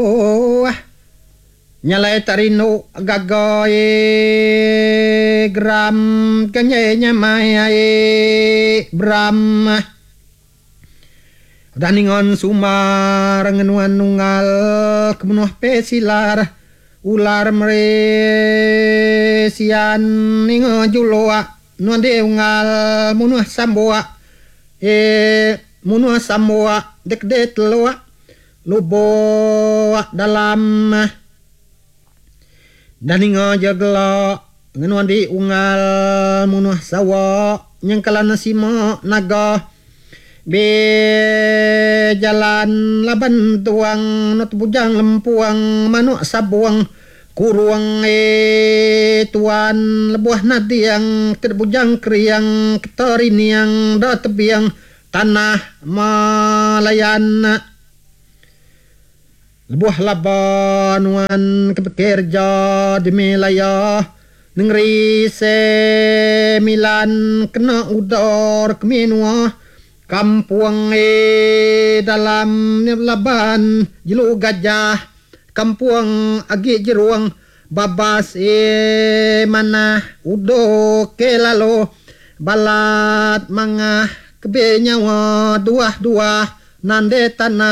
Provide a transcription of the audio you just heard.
nyalai tarino gagoi gram kanyenya mai bram daningon sumar ngenuan nungal kemenuh pesilar ular meresian ningo juloa nuan deungal munuh samboa munuh samboa dek loa lubo dalam daningo jaglo ngenuan di ungal munuh sawo nyengkalan simo naga be jalan laban tuang not bujang lempuang manuk sabuang kuruang tuan lebuah nadiang terbujang kriang ketorini yang da tebiang tanah malayan lebuah labanuan kebekerja di melaya negeri semilan kena udor kemenua kampung dalam laban jelu gajah kampung agi jeruang babas mana udo ke lalo balat mangah kebe nyawa dua nande tanah